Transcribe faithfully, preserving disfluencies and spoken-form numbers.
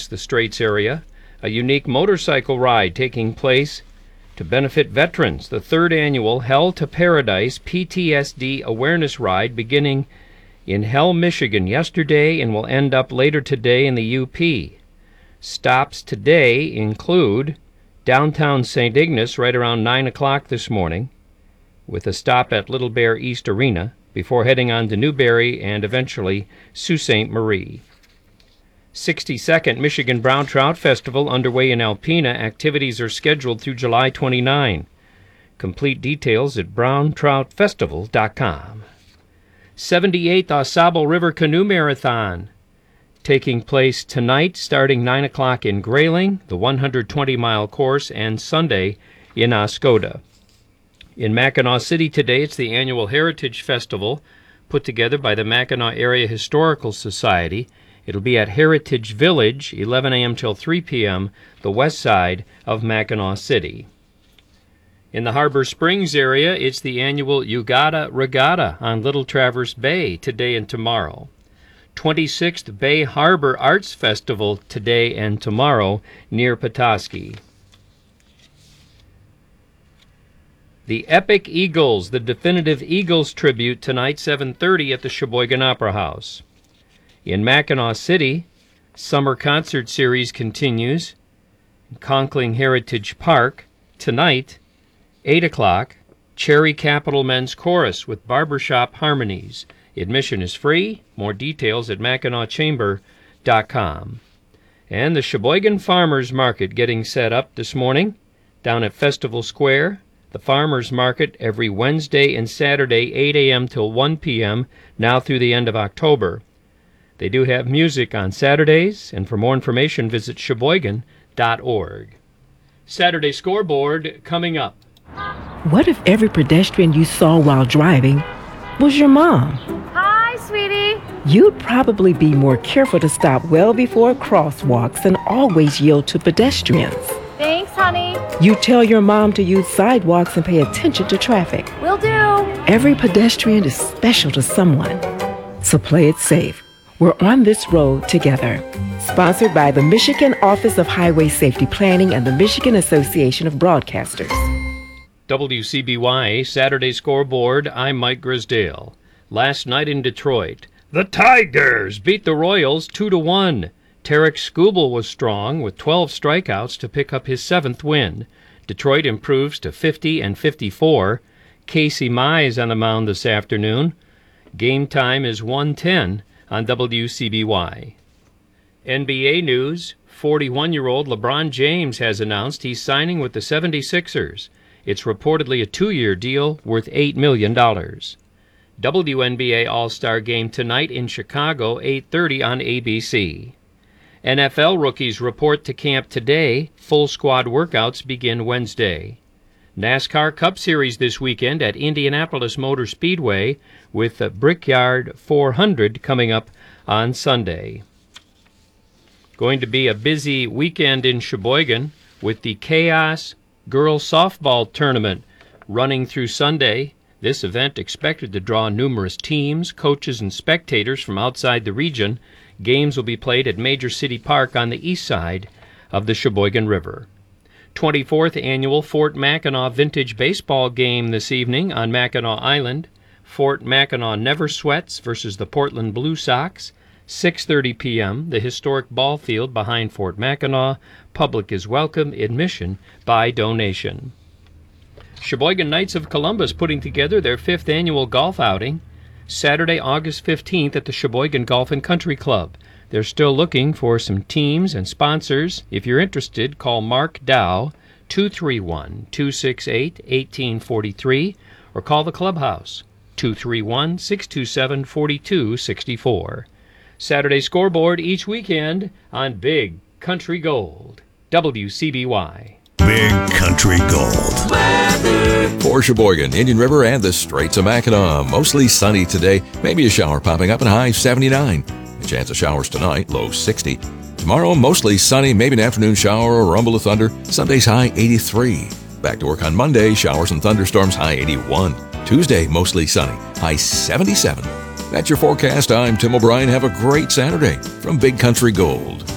across the Straits area. A unique motorcycle ride taking place to benefit veterans. The third annual Hell to Paradise P T S D Awareness Ride beginning in Hell, Michigan yesterday and will end up later today in the U P. Stops today include downtown Saint Ignace right around nine o'clock this morning, with a stop at Little Bear East Arena before heading on to Newberry and eventually Sault Ste. Marie. sixty-second Michigan Brown Trout Festival underway in Alpena. Activities are scheduled through July twenty-ninth. Complete details at brown trout festival dot com. seventy-eighth Ausable River Canoe Marathon taking place tonight starting nine o'clock in Grayling, the one hundred twenty mile course, and Sunday in Oscoda. In Mackinaw City today, it's the annual Heritage Festival put together by the Mackinaw Area Historical Society. It'll be at Heritage Village, eleven a.m. till three p.m., the west side of Mackinaw City. In the Harbor Springs area, it's the annual Yugata Regatta on Little Traverse Bay today and tomorrow. twenty-sixth Bay Harbor Arts Festival today and tomorrow near Petoskey. The Epic Eagles, the definitive Eagles tribute tonight, seven thirty at the Sheboygan Opera House. In Mackinaw City, Summer Concert Series continues in Conkling Heritage Park. Tonight, eight o'clock, Cherry Capital Men's Chorus with Barbershop Harmonies. Admission is free. More details at mackinaw chamber dot com. And the Sheboygan Farmers Market getting set up this morning down at Festival Square. The Farmers Market every Wednesday and Saturday, eight a.m. till one p.m., now through the end of October. They do have music on Saturdays, and for more information, visit sheboygan dot org. Saturday Scoreboard coming up. What if every pedestrian you saw while driving was your mom? Hi, sweetie. You'd probably be more careful to stop well before crosswalks and always yield to pedestrians. Thanks, honey. You tell your mom to use sidewalks and pay attention to traffic. Will do. Every pedestrian is special to someone, so play it safe. We're on this road together. Sponsored by the Michigan Office of Highway Safety Planning and the Michigan Association of Broadcasters. W C B Y Saturday Scoreboard, I'm Mike Grisdale. Last night in Detroit, the Tigers beat the Royals two to one. Tarek Skubal was strong with twelve strikeouts to pick up his seventh win. Detroit improves to fifty and fifty-four. Casey Mize on the mound this afternoon. Game time is one ten on W C B Y. N B A news, forty-one-year-old LeBron James has announced he's signing with the seventy-sixers. It's reportedly a two-year deal worth eight million dollars. W N B A All-Star Game tonight in Chicago, eight thirty on A B C. N F L rookies report to camp today. Full squad workouts begin Wednesday. NASCAR Cup Series this weekend at Indianapolis Motor Speedway with the Brickyard four hundred coming up on Sunday. Going to be a busy weekend in Sheboygan with the Chaos Girls Softball Tournament running through Sunday. This event expected to draw numerous teams, coaches, and spectators from outside the region. Games will be played at Major City Park on the east side of the Sheboygan River. twenty-fourth Annual Fort Mackinac Vintage Baseball Game this evening on Mackinac Island. Fort Mackinac Never Sweats versus the Portland Blue Sox. six thirty p.m., the historic ball field behind Fort Mackinac. Public is welcome. Admission by donation. Sheboygan Knights of Columbus putting together their fifth annual golf outing. Saturday, August fifteenth at the Sheboygan Golf and Country Club. They're still looking for some teams and sponsors. If you're interested, call Mark Dow, two three one, two six eight, one eight four three, or call the clubhouse, two three one, six two seven, four two six four. Saturday Scoreboard each weekend on Big Country Gold. W C B Y. Big Country Gold. Weather. For Sheboygan, Indian River, and the Straits of Mackinac. Mostly sunny today. Maybe a shower popping up, and high seventy-nine. A chance of showers tonight, low sixty. Tomorrow, mostly sunny, maybe an afternoon shower or rumble of thunder. Sunday's high eighty-three. Back to work on Monday, showers and thunderstorms, high eighty-one. Tuesday, mostly sunny, high seventy-seven. That's your forecast. I'm Tim O'Brien. Have a great Saturday from Big Country Gold.